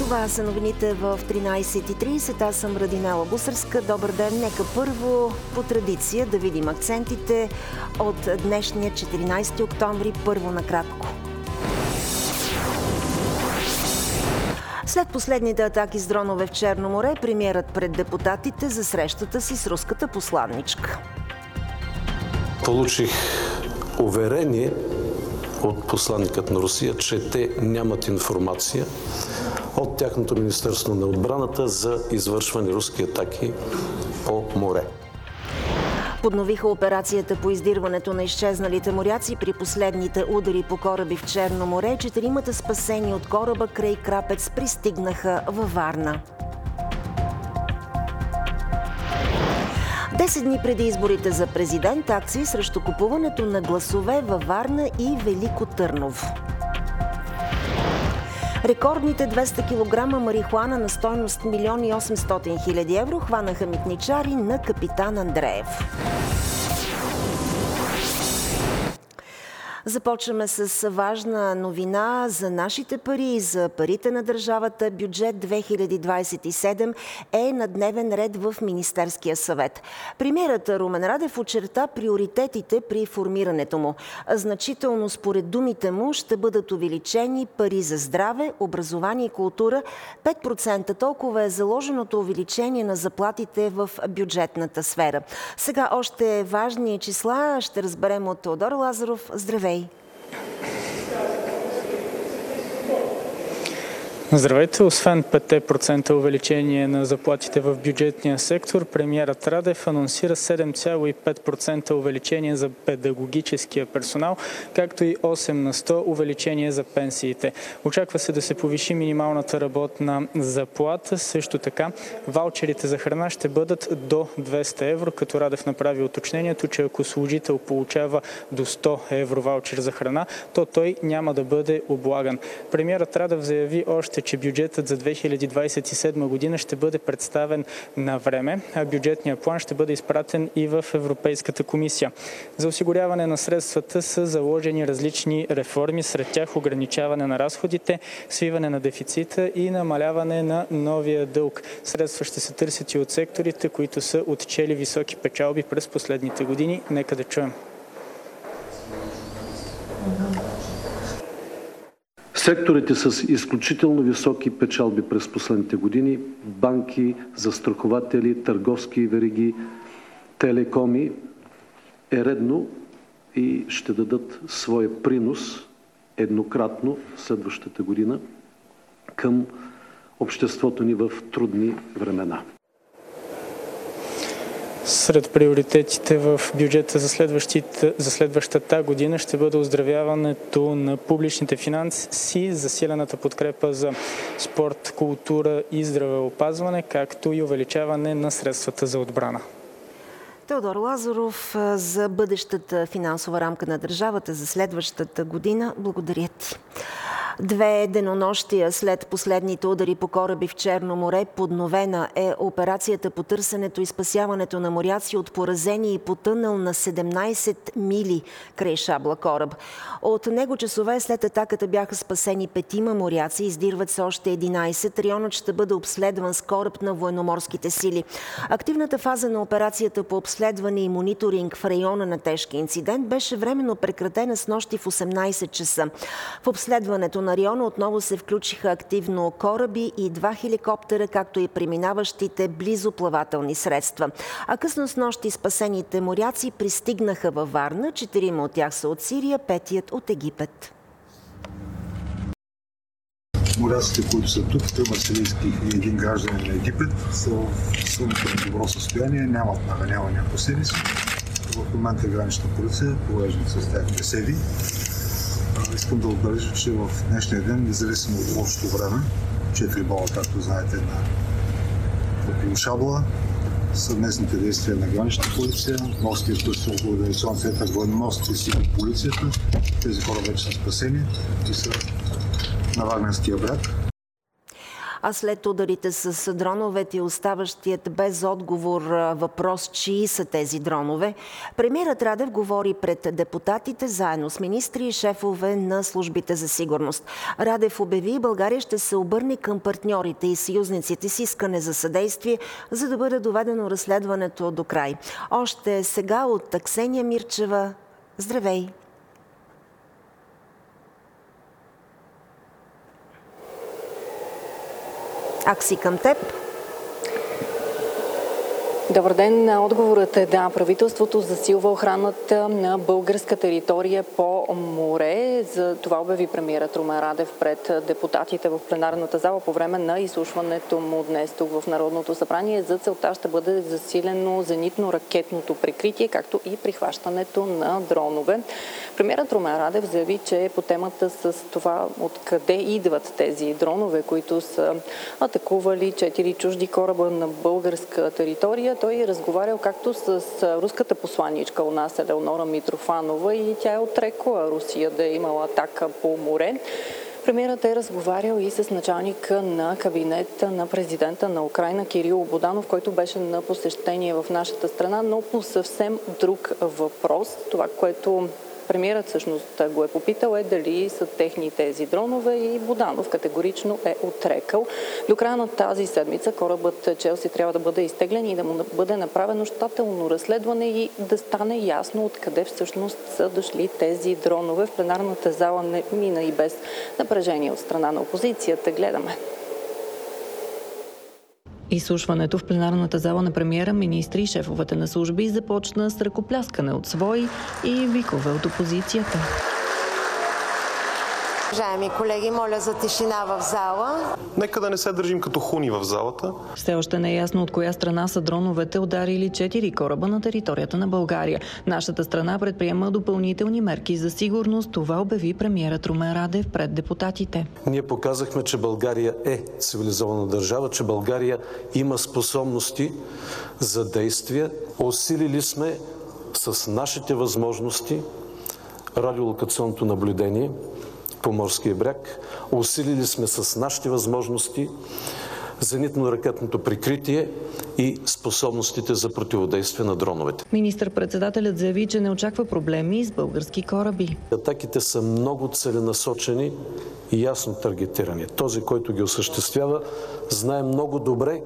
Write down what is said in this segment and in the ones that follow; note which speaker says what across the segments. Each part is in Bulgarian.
Speaker 1: Това са новините в 13:30. Аз съм Радинела Гусарска. Добър ден. Нека първо по традиция да видим акцентите от днешния 14 октомври. Първо накратко. След последните атаки с дронове в Черно море, премиерът пред депутатите за срещата си с руската посланичка.
Speaker 2: Получих уверение от посланникът на Русия, че те нямат информация от тяхното Министерство на отбраната за извършване руски атаки по море.
Speaker 1: Подновиха операцията по издирването на изчезналите моряци при последните удари по кораби в Черно море. 4 спасени от кораба край Крапец пристигнаха във Варна. 10 дни преди изборите за президент, акции срещу купуването на гласове във Варна и Велико Търново. Рекордните 200 кг марихуана на стойност 1 800 000 евро хванаха митничари на Капитан Андреев. Започваме с важна новина за нашите пари и за парите на държавата. Бюджет 2027 е на дневен ред в Министерския съвет. Премиерът Румен Радев очерта приоритетите при формирането му. Значително според думите му ще бъдат увеличени пари за здраве, образование и култура. 5% толкова е заложеното увеличение на заплатите в бюджетната сфера. Сега още важни числа ще разберем от Теодор Лазаров. Здравей!
Speaker 3: Здравейте! Освен 5% увеличение на заплатите в бюджетния сектор, премиерът Радев анонсира 7,5% увеличение за педагогическия персонал, както и 8 на 100 увеличение за пенсиите. Очаква се да се повиши минималната работна заплата. Също така, ваучерите за храна ще бъдат до 200 евро, като Радев направи уточнението, че ако служител получава до 100 евро ваучер за храна, то той няма да бъде облаган. Премиерът Радев заяви още, че бюджетът за 2027 година ще бъде представен на време, а бюджетният план ще бъде изпратен и в Европейската комисия. За осигуряване на средствата са заложени различни реформи, сред тях ограничаване на разходите, свиване на дефицита и намаляване на новия дълг. Средства ще се търсят и от секторите, които са отчели високи печалби през последните години. Нека да чуем.
Speaker 4: Секторите с изключително високи печалби през последните години – банки, застрахователи, търговски вериги, телекоми – е редно и ще дадат своя принос еднократно следващата година към обществото ни в трудни времена.
Speaker 3: Сред приоритетите в бюджета за следващата година ще бъде оздравяването на публичните финанси, засилената подкрепа за спорт, култура и здравеопазване, както и увеличаване на средствата за отбрана.
Speaker 1: Теодор Лазаров за бъдещата финансова рамка на държавата за следващата година. Благодаря ти. 2 денонощия след последните удари по кораби в Черно море подновена е операцията по търсенето и спасяването на моряци от поразени и потънал на 17 мили край Шабла кораб. От него часове след атаката бяха спасени 5 моряци, издирват се още 11. Районът ще бъде обследван с кораб на военноморските сили. Активната фаза на операцията по обследване и мониторинг в района на тежки инцидент беше временно прекратена снощи в 18 часа. В обследването на района отново се включиха активно кораби и 2 хеликоптера, както и преминаващите близо плавателни средства. А късно снощи спасените моряци пристигнаха във Варна. 4 от тях са от Сирия, 5 от Египет.
Speaker 5: Моряците, които са тук, 3 сирийски и 1 гражданин на Египет, са в сравнително добро състояние, нямат наранявания по себе си. В момента гранична полиция провеждат с тях беседи. Искам да отбележа, че в днешния ден, независимо от лошото време, 4 бала, както знаете, около Шабла, съвместните действия на гранична полиция, морския координационен център, военноморските сили, полицията, тези хора вече са спасени и са на Варненския бряг.
Speaker 1: А след ударите с дроновете и оставащият без отговор въпрос, чии са тези дронове, премиерът Радев говори пред депутатите заедно с министри и шефове на службите за сигурност. Радев обяви, България ще се обърне към партньорите и съюзниците с искане за съдействие, за да бъде доведено разследването до край. Още сега от Ксения Мирчева. Здравей! Акси, към теб.
Speaker 6: Добър ден. Отговорът е да. Правителството засилва охраната на българска територия по море. За това обяви премиерът Румен Радев пред депутатите в пленарната зала по време на изслушването му днес тук в Народното събрание. За целта ще бъде засилено зенитно-ракетното прикритие, както и прихващането на дронове. Премиерът Румен Радев заяви, че по темата с това откъде идват тези дронове, които са атакували 4 чужди кораба на българска територия, той е разговарял както с руската посланичка у нас Елеонора Митрофанова и тя е отрекла Русия да е имала атака по море. Премиерът е разговарял и с началника на кабинета на президента на Украйна Кирил Буданов, който беше на посещение в нашата страна, но по съвсем друг въпрос. Това, което премиерът всъщност го е попитал, е дали са техни тези дронове и Буданов категорично е отрекал. До края на тази седмица корабът Челси трябва да бъде изтеглен и да му бъде направено щателно разследване и да стане ясно откъде всъщност са дошли тези дронове. В пленарната зала не мина и без напрежение от страна на опозицията. Гледаме. Изслушването в пленарната зала на премиера, министри и шефовете на служби започна с ръкопляскане от свои и викове от опозицията.
Speaker 1: Уважаеми колеги, моля за тишина в зала.
Speaker 7: Нека да не се държим като хуни в залата.
Speaker 6: Все още не е ясно от коя страна са дроновете ударили 4 кораба на територията на България. Нашата страна предприема допълнителни мерки за сигурност. Това обяви премиерът Румен Радев пред депутатите.
Speaker 2: Ние показахме, че България е цивилизована държава, че България има способности за действие. Усилили сме с нашите възможности радиолокационното наблюдение по морския бряг. Усилили сме с нашите възможности зенитно-ракетното прикритие и способностите за противодействие на дроновете.
Speaker 6: Министър-председателят заяви, че не очаква проблеми с български кораби.
Speaker 2: Атаките са много целенасочени и ясно таргетирани. Този, който ги осъществява, знае много добре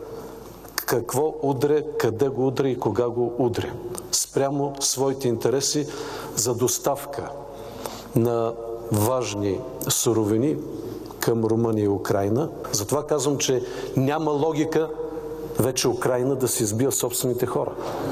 Speaker 2: какво удря, къде го удря и кога го удря. Спрямо своите интереси за доставка на важни суровини към Румъния и Украйна. Затова казвам, че няма логика вече Украйна да си избива собствените хора.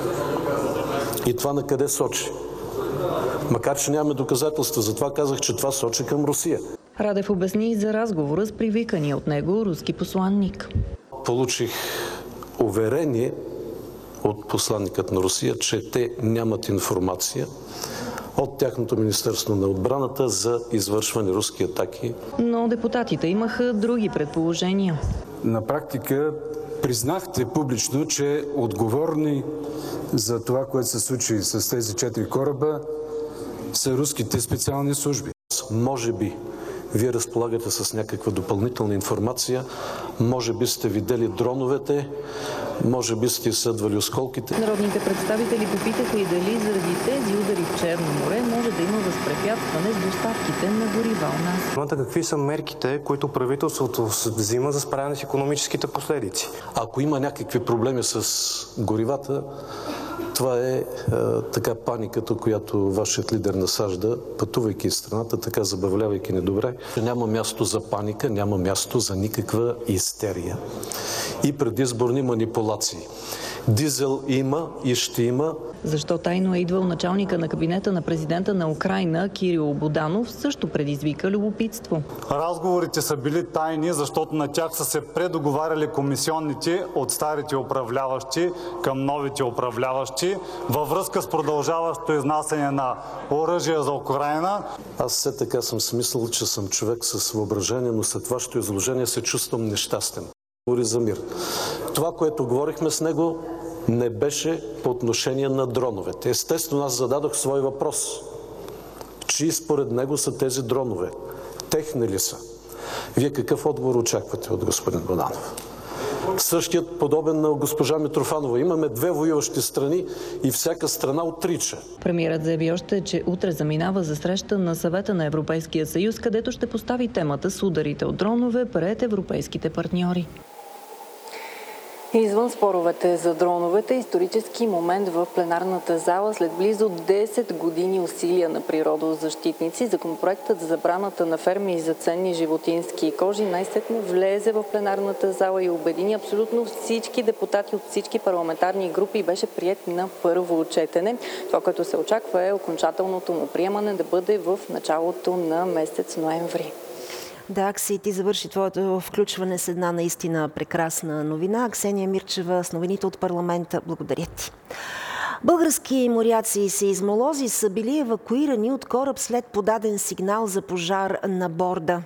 Speaker 2: И това на къде сочи? Макар че нямаме доказателства, затова казах, че това сочи към Русия.
Speaker 6: Радев обясни и за разговора с привикания от него руски посланник.
Speaker 2: Получих уверение от посланникът на Русия, че те нямат информация от тяхното Министерство на отбраната за извършване руски атаки.
Speaker 6: Но депутатите имаха други предположения.
Speaker 8: На практика признахте публично, че отговорни за това, което се случи с тези 4 кораба, са руските специални служби.
Speaker 2: Може би вие разполагате с някаква допълнителна информация, може би сте видели дроновете, може би сте изследвали осколките.
Speaker 6: Народните представители попитаха и дали заради тези удари в Черно море може да има възпрепятстване с доставките на горива у нас.
Speaker 7: Какви са мерките, които правителството взима за справяне с икономическите последици?
Speaker 2: Ако има някакви проблеми с горивата, това е така паниката, която вашият лидер насажда, пътувайки из страната, така забавлявайки недобре. Няма място за паника, няма място за никаква истерия и предизборни манипулации. Дизел има и ще има.
Speaker 6: Защо тайно е идвал началника на кабинета на президента на Украйна Кирил Буданов, също предизвика любопитство.
Speaker 9: Разговорите са били тайни, защото на тях са се предоговаряли комисионните от старите управляващи към новите управляващи във връзка с продължаващото изнасяне на оръжие за Украйна.
Speaker 2: Аз все така съм смислил, че съм човек с въображение, но след вашето изложение се чувствам нещастен. Говори за мир. Това, което говорихме с него, не беше по отношение на дроновете. Естествено, аз зададох свой въпрос. Чии според него са тези дронове? Техни ли са? Вие какъв отговор очаквате от господин Боданов? Същият подобен на госпожа Митрофанова. Имаме две воюващи страни и всяка страна отрича.
Speaker 10: Премиерът заяви още, че утре заминава за среща на Съвета на Европейския съюз, където ще постави темата с ударите от дронове пред европейските партньори.
Speaker 6: Извън споровете за дроновете, исторически момент в пленарната зала след близо 10 години усилия на природозащитници, законопроектът за забраната на ферми за ценни животински кожи най-сетне влезе в пленарната зала и обедини абсолютно всички депутати от всички парламентарни групи и беше приет на първо четене. Това, което се очаква, е окончателното му приемане да бъде в началото на месец ноември.
Speaker 1: Да, Акси, ти завърши твоето включване с една наистина прекрасна новина. Ксения Мирчева с новините от парламента. Благодаря ти. Български моряци и сеизмолози са били евакуирани от кораб след подаден сигнал за пожар на борда.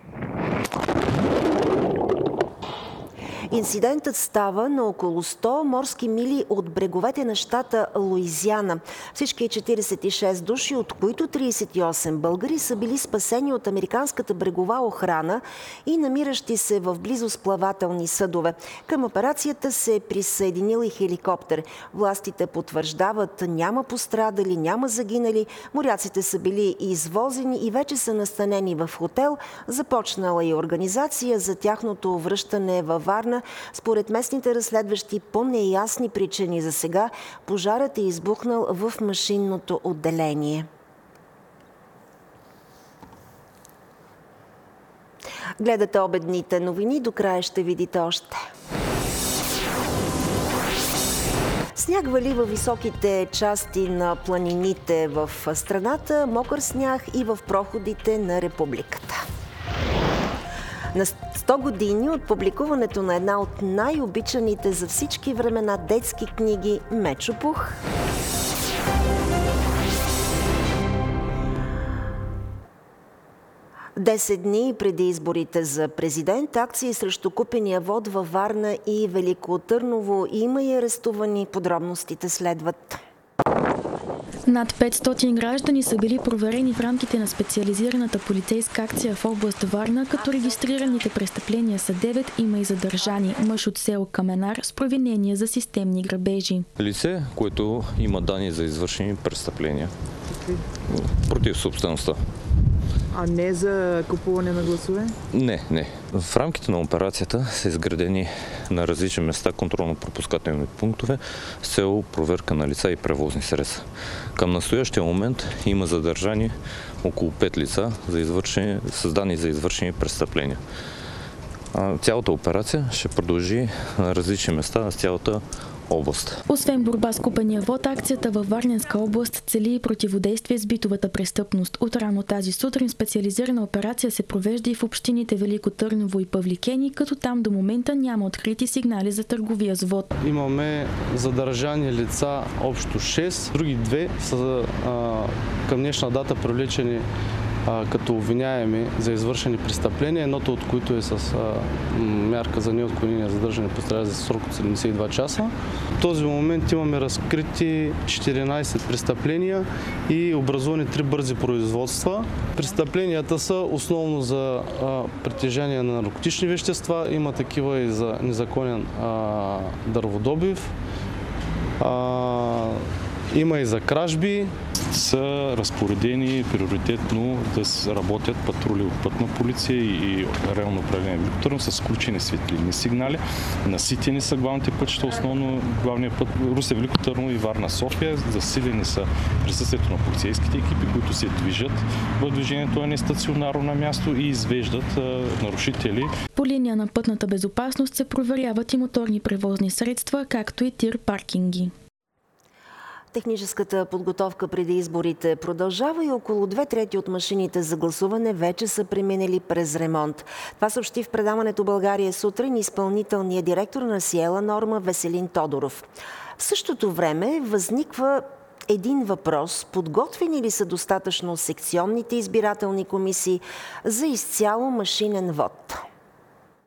Speaker 1: Инцидентът става на около 100 морски мили от бреговете на щата Луизиана. Всички 46 души, от които 38 българи, са били спасени от американската брегова охрана и намиращи се в близост плавателни съдове. Към операцията се е присъединил и хеликоптер. Властите потвърждават, няма пострадали, няма загинали. Моряците са били извозени и вече са настанени в хотел. Започнала и организация за тяхното връщане във Варна. Според местните разследващи, по неясни причини за сега, пожарът е избухнал в машинното отделение. Гледате обедните новини, до края ще видите още. Сняг вали във високите части на планините в страната, мокър сняг и в проходите на републиката. На 100 години от публикуването на една от най-обичаните за всички времена детски книги Мечо Пух. Десет дни преди изборите за президент, акции срещу купения вод във Варна и Велико Търново има и арестувани. Подробностите следват.
Speaker 11: Над 500 граждани са били проверени в рамките на специализираната полицейска акция в област Варна, като регистрираните престъпления са 9, има и задържани мъж от село Каменар с провинения за системни грабежи.
Speaker 12: Лице, което има данни за извършени престъпления против собствеността.
Speaker 13: А не за купуване на гласове?
Speaker 12: Не. В рамките на операцията са изградени на различни места контролно-пропускателни пунктове с цел проверка на лица и превозни средства. Към настоящия момент има задържани около 5 лица с данни за извършени престъпления. Цялата операция ще продължи на различни места с цялата област.
Speaker 11: Освен борба с купения вод, акцията във Варненска област цели и противодействие с битовата престъпност. От рано тази сутрин специализирана операция се провежда и в общините Велико Търново и Павликени, като там до момента няма открити сигнали за търговия с вод.
Speaker 14: Имаме задържани лица общо 6, други 2 са към днешна дата привлечени като обвиняеми за извършени престъпления, едното от които е с мярка за неотклонение задържане по стража за срок от 72 часа. В този момент имаме разкрити 14 престъпления и образувани 3 бързи производства. Престъпленията са основно за притежание на наркотични вещества, има такива и за незаконен дърводобив. Има и за кражби.
Speaker 15: Са разпоредени приоритетно да работят патрули от пътна полиция и районно управление Велико Търново с включени светлинни сигнали. Наситени са главните пътища, основно главния път Русе, Велико Търново и Варна, София. Засилени са присъствието на полицейските екипи, които се движат в движението, а не стационарно на място и извеждат нарушители.
Speaker 11: По линия на пътната безопасност се проверяват и моторни превозни средства, както и тир паркинги.
Speaker 1: Техническата подготовка преди изборите продължава и около 2/3 от машините за гласуване вече са преминали през ремонт. Това съобщи в предаването България сутрин изпълнителният директор на Сиела Норма Веселин Тодоров. В същото време възниква един въпрос. Подготвени ли са достатъчно секционните избирателни комисии за изцяло машинен вод?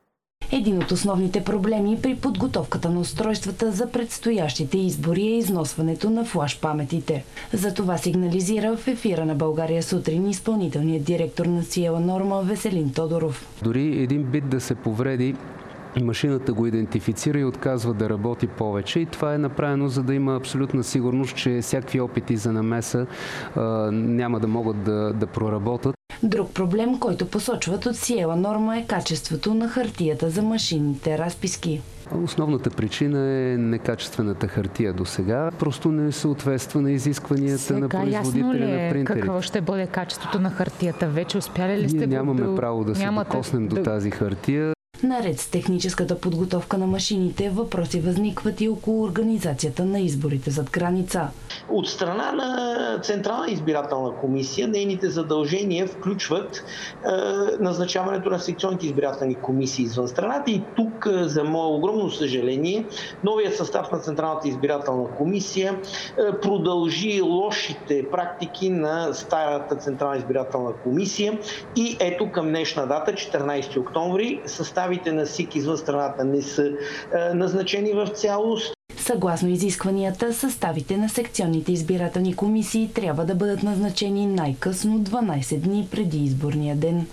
Speaker 16: Един от основните проблеми при подготовката на устройствата за предстоящите избори е износването на флаш паметите. За това сигнализира в ефира на България сутрин изпълнителният директор на Сиела Норма Веселин Тодоров.
Speaker 17: Дори един бит да се повреди, машината го идентифицира и отказва да работи повече. И това е направено, за да има абсолютна сигурност, че всякакви опити за намеса няма да могат да проработят.
Speaker 16: Друг проблем, който посочват от Сиела Норма, е качеството на хартията за машинните разписки.
Speaker 17: Основната причина е некачествената хартия до сега. Просто не съответства на изискванията на производителя на принтери.
Speaker 18: Какво ще бъде качеството на хартията? Вече успяли ли сте?
Speaker 17: Ние нямаме право да се докоснем до тази хартия.
Speaker 16: Наред с техническата подготовка на машините, въпроси възникват и около организацията на изборите зад граница.
Speaker 19: От страна на Централна избирателна комисия, нейните задължения включват назначаването на секционните избирателни комисии извън страната и тук, за мое огромно съжаление, новият състав на Централната избирателна комисия продължи лошите практики на старата Централна избирателна комисия и ето към днешна дата, 14 октомври, съставите на СИК извън страната не са назначени в цялост.
Speaker 16: Съгласно изискванията, съставите на секционните избирателни комисии трябва да бъдат назначени най-късно 12 дни преди изборния ден.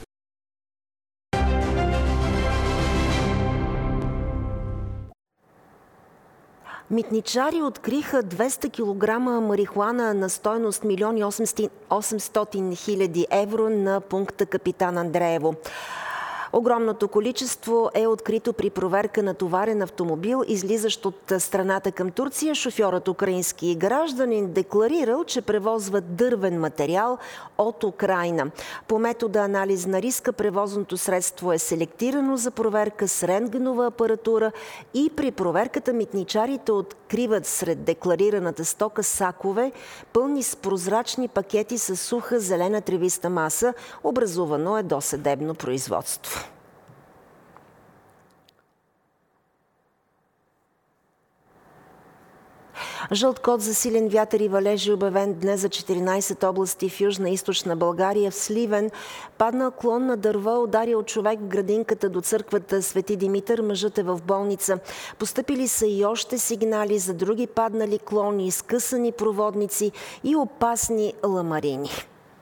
Speaker 1: Митничари откриха 200 кг марихуана на стойност 1 800 000 евро на пункта Капитан Андреево. Огромното количество е открито при проверка на товарен автомобил, излизащ от страната към Турция. Шофьорът, украински гражданин, декларирал, че превозва дървен материал от Украйна. По метода анализ на риска превозното средство е селектирано за проверка с рентгенова апаратура и при проверката митничарите откриват сред декларираната стока сакове, пълни с прозрачни пакети с суха зелена тревиста маса. Образувано е досъдебно производство. Жълт код за силен вятър и валежи, обявен днес за 14 области в Южна и Източна България. В Сливен падна клон на дърво, ударил човек в градинката до църквата Свети Димитър. Мъжът е в болница. Постъпили са и още сигнали за други паднали клони, скъсани проводници и опасни ламарини.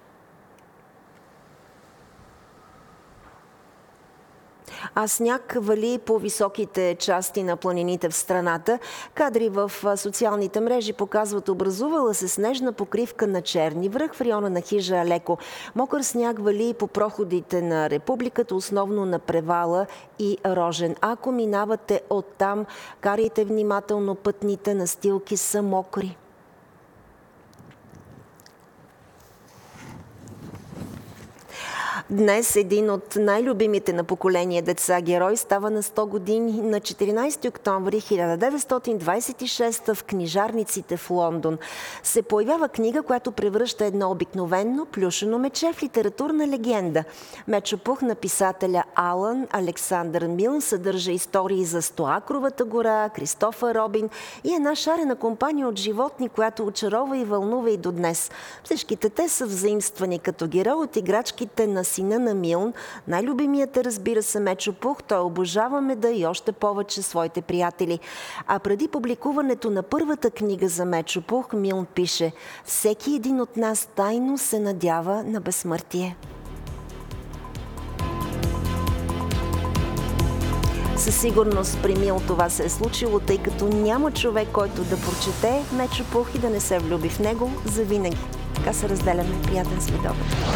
Speaker 1: А сняг вали по високите части на планините в страната. Кадри в социалните мрежи показват образувала се снежна покривка на Черни връх в района на Хижа Алеко. Мокър сняг вали по проходите на републиката, основно на Превала и Рожен. Ако минавате оттам, карайте внимателно, пътните настилки са мокри. Днес един от най-любимите на поколение деца герой става на 100 години. На 14 октомври 1926 в книжарниците в Лондон се появява книга, която превръща едно обикновенно плюшено мече в литературна легенда. Мечопух на писателя Алън Александър Милн съдържа истории за Стоакровата гора, Кристофър Робин и една шарена компания от животни, която очарова и вълнува и до днес. Всичките те са взаимствани като герой от играчките на сина на Милн. Най-любимият е, разбира се, Мечопух. Той обожава меда и още повече своите приятели. А преди публикуването на първата книга за Мечопух, Милн пише: всеки един от нас тайно се надява на безсмъртие. Със сигурност при Мил това се е случило, тъй като няма човек, който да прочете Мечопух и да не се влюби в него завинаги. Така се разделяме. Приятен следобед.